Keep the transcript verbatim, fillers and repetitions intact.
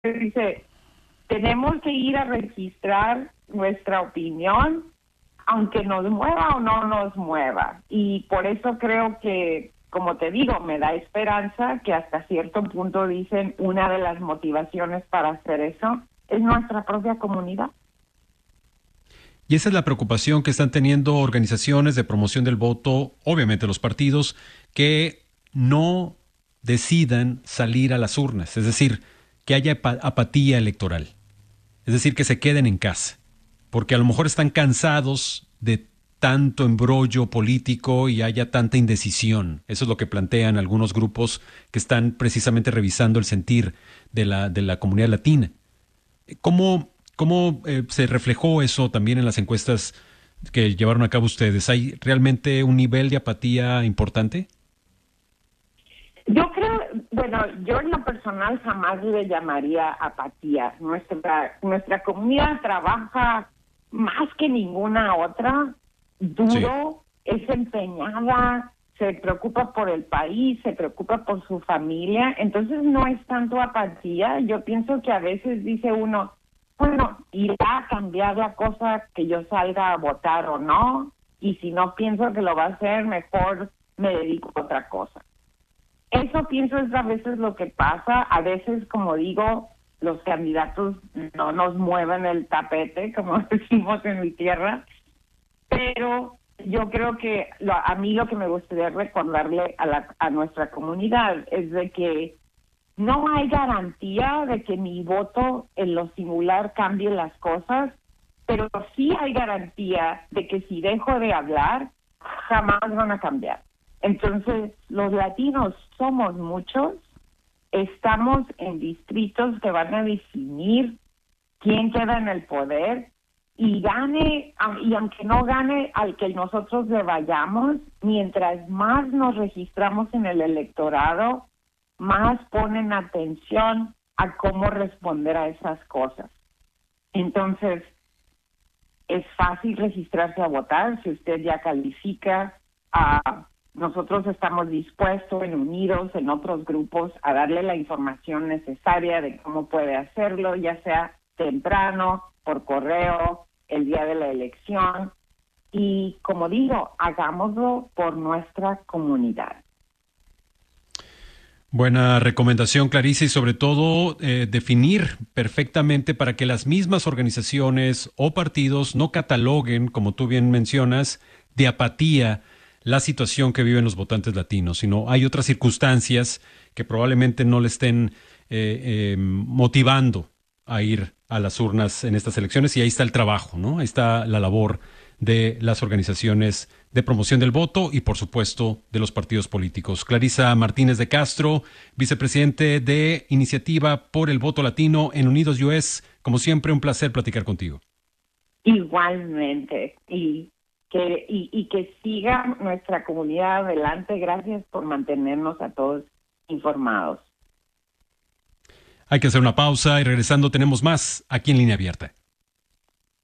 dice, tenemos que ir a registrar nuestra opinión, aunque nos mueva o no nos mueva. Y por eso creo que, como te digo, me da esperanza que hasta cierto punto dicen una de las motivaciones para hacer eso es nuestra propia comunidad. Y esa es la preocupación que están teniendo organizaciones de promoción del voto, obviamente los partidos, que no decidan salir a las urnas, es decir, que haya apatía electoral, es decir, que se queden en casa, porque a lo mejor están cansados de tanto embrollo político y haya tanta indecisión. Eso es lo que plantean algunos grupos que están precisamente revisando el sentir de la, de la comunidad latina. ¿Cómo, cómo eh, se reflejó eso también en las encuestas que llevaron a cabo ustedes? ¿Hay realmente un nivel de apatía importante? Yo creo, bueno, yo en lo personal jamás le llamaría apatía. Nuestra, nuestra comunidad trabaja más que ninguna otra, duro, sí. Es empeñada, se preocupa por el país, se preocupa por su familia, entonces no es tanto apatía. Yo pienso que a veces dice uno, bueno, irá a cambiar la cosa que yo salga a votar o no, y si no pienso que lo va a hacer, mejor me dedico a otra cosa. Eso pienso es a veces lo que pasa. A veces, como digo, los candidatos no nos mueven el tapete, como decimos en mi tierra, pero yo creo que lo, a mí lo que me gustaría recordarle a, la, a nuestra comunidad es de que no hay garantía de que mi voto en lo singular cambie las cosas, pero sí hay garantía de que si dejo de hablar, jamás van a cambiar. Entonces, los latinos somos muchos, estamos en distritos que van a definir quién queda en el poder y gane, y aunque no gane al que nosotros le vayamos, mientras más nos registramos en el electorado, más ponen atención a cómo responder a esas cosas. Entonces, es fácil registrarse a votar si usted ya califica a... Nosotros estamos dispuestos, en unidos, en otros grupos, a darle la información necesaria de cómo puede hacerlo, ya sea temprano, por correo, el día de la elección. Y como digo, hagámoslo por nuestra comunidad. Buena recomendación, Clarice, y sobre todo eh, definir perfectamente para que las mismas organizaciones o partidos no cataloguen, como tú bien mencionas, de apatía la situación que viven los votantes latinos, sino hay otras circunstancias que probablemente no le estén eh, eh, motivando a ir a las urnas en estas elecciones, y ahí está el trabajo, ¿no? Ahí está la labor de las organizaciones de promoción del voto y, por supuesto, de los partidos políticos. Clarisa Martínez de Castro, vicepresidente de Iniciativa por el Voto Latino en Unidos U S, como siempre, un placer platicar contigo. Igualmente, y Que, y, y que siga nuestra comunidad adelante. Gracias por mantenernos a todos informados. Hay que hacer una pausa y regresando tenemos más aquí en Línea Abierta.